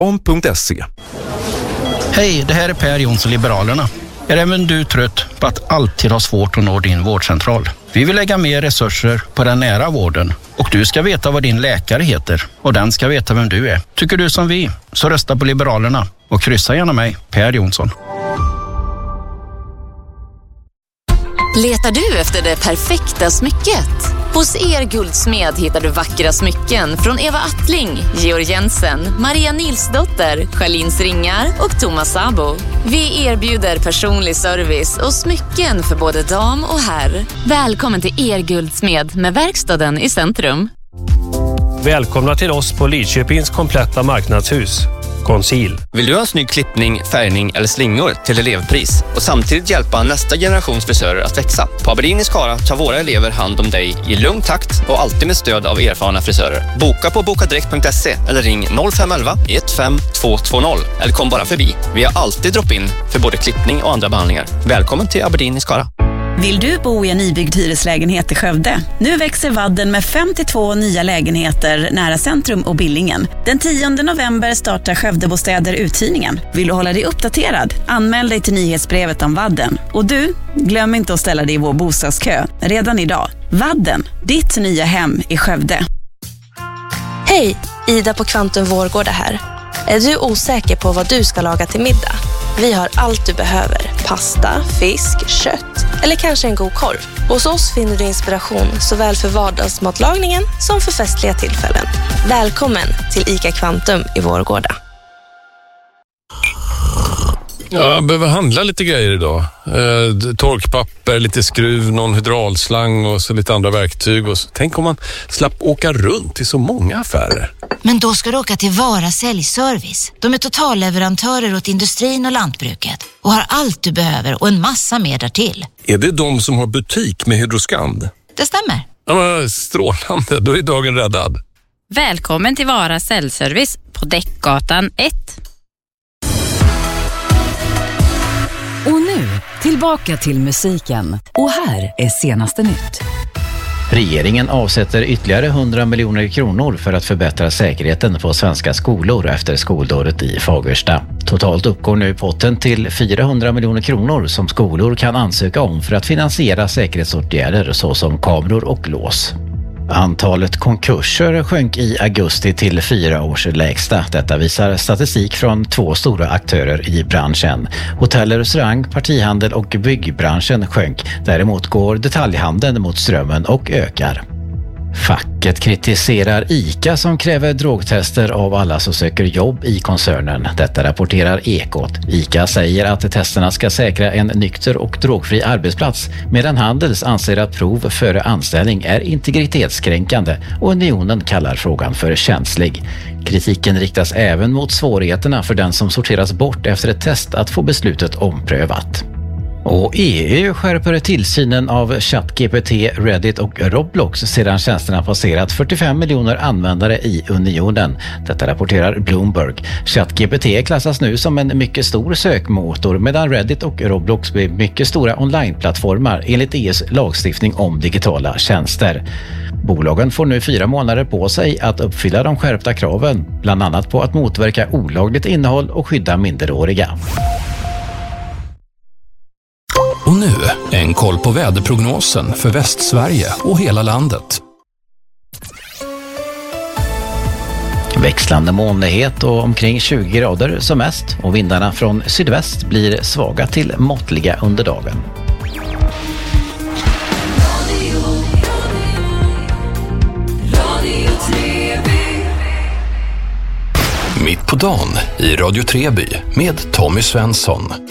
om.se. Hej, det här är Per Jonsson, Liberalerna. Är även du trött på att alltid ha svårt att nå din vårdcentral? Vi vill lägga mer resurser på den nära vården och du ska veta vad din läkare heter och den ska veta vem du är. Tycker du som vi, så rösta på Liberalerna och kryssa gärna mig, Per Jonsson. Letar du efter det perfekta smycket? Hos Guldsmed hittar du vackra smycken från Eva Attling, Georg Jensen, Maria Nilsdotter, Charlins Ringar och Thomas Sabo. Vi erbjuder personlig service och smycken för både dam och herr. Välkommen till Guldsmed med verkstaden i centrum. Välkomna till oss på Lidköpings kompletta marknadshus. Conceal. Vill du ha en snygg klippning, färgning eller slingor till elevpris och samtidigt hjälpa nästa generations frisörer att växa? På Aberdeen i Skara tar våra elever hand om dig i lugn takt och alltid med stöd av erfarna frisörer. Boka på bokadirekt.se eller ring 0511 15220 eller kom bara förbi. Vi har alltid drop-in för både klippning och andra behandlingar. Välkommen till Aberdeen i Skara. Vill du bo i en nybyggd hyreslägenhet i Skövde? Nu växer Vadden med 52 nya lägenheter nära centrum och Billingen. Den 10 november startar Skövdebostäder uthyrningen. Vill du hålla dig uppdaterad? Anmäl dig till nyhetsbrevet om Vadden. Och du, glöm inte att ställa dig i vår bostadskö redan idag. Vadden, ditt nya hem i Skövde. Hej, Ida på Kvantum Vårgårda här. Är du osäker på vad du ska laga till middag? Vi har allt du behöver. Pasta, fisk, kött eller kanske en god korv. Hos oss finner du inspiration såväl för vardagsmatlagningen som för festliga tillfällen. Välkommen till ICA Kvantum i Vårgårda. Ja, jag behöver handla lite grejer idag. Torkpapper, lite skruv, någon hydraulslang och så lite andra verktyg. Och så. Tänk om man slapp åka runt i så många affärer. Men då ska du åka till Vara Säljservice. De är totalleverantörer åt industrin och lantbruket och har allt du behöver och en massa mer därtill. Är det de som har butik med Hydroskand? Det stämmer. Ja, men strålande, då är dagen räddad. Välkommen till Vara Säljservice på Däckgatan 1. Och nu, tillbaka till musiken. Och här är senaste nytt. Regeringen avsätter ytterligare 100 miljoner kronor för att förbättra säkerheten på svenska skolor efter skoldådet i Fagersta. Totalt uppgår nu potten till 400 miljoner kronor som skolor kan ansöka om för att finansiera säkerhetsåtgärder såsom kameror och lås. Antalet konkurser sjönk i augusti till 4 års lägsta. Detta visar statistik från 2 stora aktörer i branschen. Hotell, restaurang, partihandel och byggbranschen sjönk. Däremot går detaljhandeln mot strömmen och ökar. Facket kritiserar ICA som kräver drogtester av alla som söker jobb i koncernen. Detta rapporterar Ekot. ICA säger att testerna ska säkra en nykter och drogfri arbetsplats, medan Handels anser att prov före anställning är integritetskränkande och Unionen kallar frågan för känslig. Kritiken riktas även mot svårigheterna för den som sorteras bort efter ett test att få beslutet omprövat. Och EU skärper tillsynen av ChatGPT, Reddit och Roblox sedan tjänsterna passerat 45 miljoner användare i unionen. Detta rapporterar Bloomberg. ChatGPT klassas nu som en mycket stor sökmotor medan Reddit och Roblox blir mycket stora onlineplattformar enligt EUs lagstiftning om digitala tjänster. Bolagen får nu 4 månader på sig att uppfylla de skärpta kraven, bland annat på att motverka olagligt innehåll och skydda minderåriga. Och nu en koll på väderprognosen för Västsverige och hela landet. Växlande molnighet och omkring 20 grader som mest och vindarna från sydväst blir svaga till måttliga under dagen. Mitt på dagen i Radio Treby med Tommy Svensson.